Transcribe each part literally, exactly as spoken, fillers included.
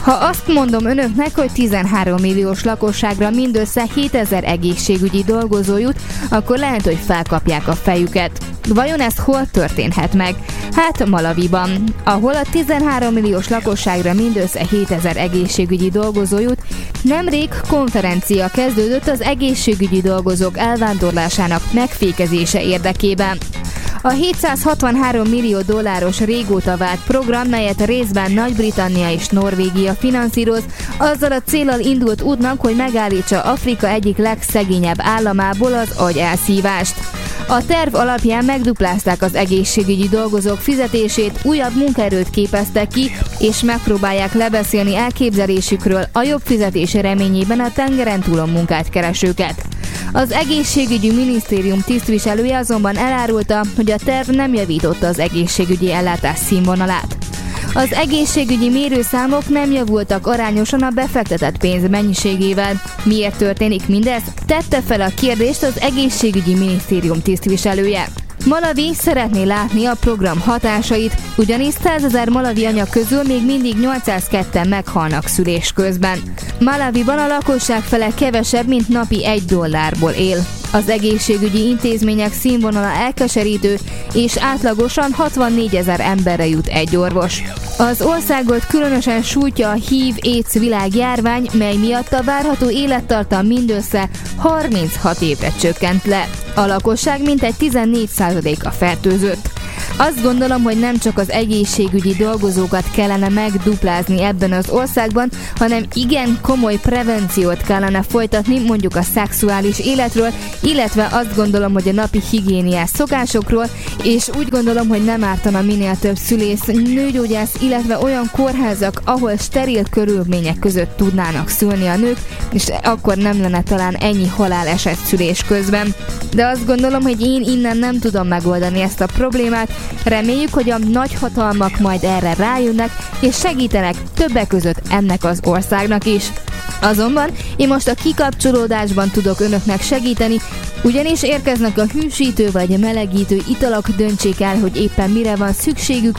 Ha azt mondom önöknek, hogy tizenhárom milliós lakosságra mindössze hétezer egészségügyi dolgozó jut, akkor lehet, hogy felkapják a fejüket. Vajon ez hol történhet meg? Hát Malawiban, ahol a tizenhárom milliós lakosságra mindössze hétezer egészségügyi dolgozó jut, nemrég konferencia kezdődött az egészségügyi dolgozók elvándorlásának megfékezése érdekében. A hétszázhatvanhárom millió dolláros régóta várt program, melyet részben Nagy-Britannia és Norvégia finanszíroz, azzal a céllal indult útnak, hogy megállítsa Afrika egyik legszegényebb államából az agyelszívást. A terv alapján megduplázták az egészségügyi dolgozók fizetését, újabb munkaerőt képeztek ki, és megpróbálják lebeszélni elképzelésükről a jobb fizetés reményében a tengeren túlon munkát keresőket. Az egészségügyi minisztérium tisztviselője azonban elárulta, hogy a terv nem javította az egészségügyi ellátás színvonalát. Az egészségügyi mérőszámok nem javultak arányosan a befektetett pénz mennyiségével. Miért történik mindez? Tette fel a kérdést az egészségügyi minisztérium tisztviselője. Malawi szeretné látni a program hatásait, ugyanis százezer malawi anya közül még mindig nyolcszázketten meghalnak szülés közben. Malawiban a lakosság fele kevesebb, mint napi egy dollárból él. Az egészségügyi intézmények színvonala elkeserítő, és átlagosan hatvannégyezer emberre jut egy orvos. Az országot különösen sújtja a hív-AIDS világjárvány, mely miatt a várható élettartam mindössze harminchat évre csökkent le. A lakosság mintegy tizennégy százaléka fertőzött. Azt gondolom, hogy nem csak az egészségügyi dolgozókat kellene megduplázni ebben az országban, hanem igen komoly prevenciót kellene folytatni, mondjuk a szexuális életről, illetve azt gondolom, hogy a napi higiéniás szokásokról, és úgy gondolom, hogy nem ártana minél több szülész, nőgyógyász, illetve olyan kórházak, ahol steril körülmények között tudnának szülni a nők, és akkor nem lenne talán ennyi haláleset szülés közben. De azt gondolom, hogy én innen nem tudom megoldani ezt a problémát. Reméljük, hogy a nagyhatalmak majd erre rájönnek, és segítenek többek között ennek az országnak is. Azonban én most a kikapcsolódásban tudok önöknek segíteni, ugyanis érkeznek a hűsítő vagy melegítő italak, döntsék el, hogy éppen mire van szükségük.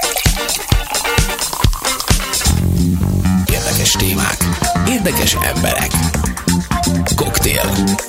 Érdekes témák, érdekes emberek. Koktél.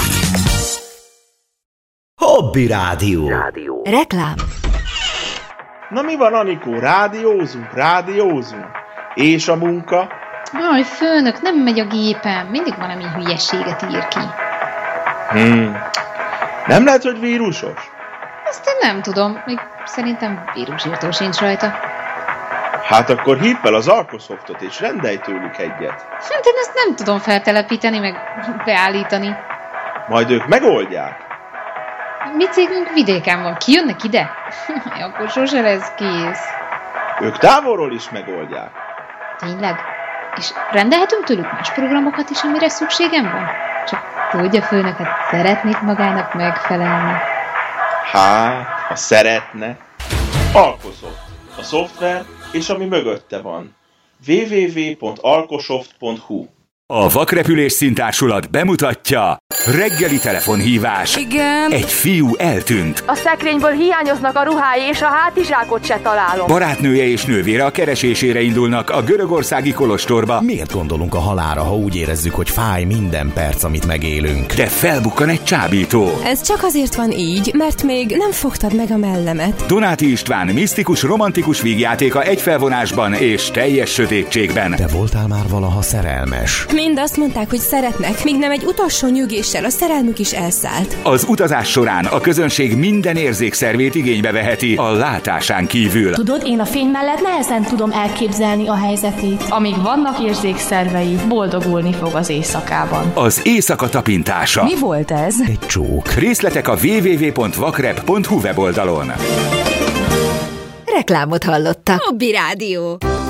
Hobby Rádió. Reklám. Na mi van, Anikó? Rádiózunk, rádiózunk. És a munka? Aj, főnök, nem megy a gépem. Mindig valami hülyeséget ír ki. Hmm. Nem lehet, hogy vírusos? Ezt én nem tudom. Még szerintem vírusírtó sincs rajta. Hát akkor hívd fel az Alkosoftot és rendelj tőlük egyet. Hát én ezt nem tudom feltelepíteni, meg beállítani. Majd ők megoldják. Mi cégünk vidéken van. Kijönnek ide? Akkor sose lesz kész. Ők távolról is megoldják. Tényleg? És rendelhetünk tőlük más programokat is, amire szükségem van? Csak tudja, főnöket szeretnék magának megfelelni. Hát, ha szeretne. Alkosoft. A szoftver és ami mögötte van. double-u double-u double-u pont alkosoft pont hu. A Vakrepülés Színtársulat bemutatja reggeli telefonhívás. Igen. Egy fiú eltűnt. A szekrényből hiányoznak a ruhái, és a hátizsákot se találom. Barátnője és nővére a keresésére indulnak a görögországi kolostorba. Miért gondolunk a halálra, ha úgy érezzük, hogy fáj minden perc, amit megélünk? De felbukkan egy csábító. Ez csak azért van így, mert még nem fogtad meg a mellemet. Donáti István misztikus, romantikus vígjátéka egy felvonásban és teljes sötétségben. Te voltál már valaha szerelmes? Mind azt mondták, hogy szeretnek, míg nem egy utolsó nyügéssel a szerelmük is elszállt. Az utazás során a közönség minden érzékszervét igénybe veheti a látásán kívül. Tudod, én a fény mellett nehezen tudom elképzelni a helyzetét. Amíg vannak érzékszervei, boldogulni fog az éjszakában. Az éjszaka tapintása. Mi volt ez? Egy csók. Részletek a double-u double-u double-u pont vakrep pont hu weboldalon. Reklámot hallottak. Hobby Rádió.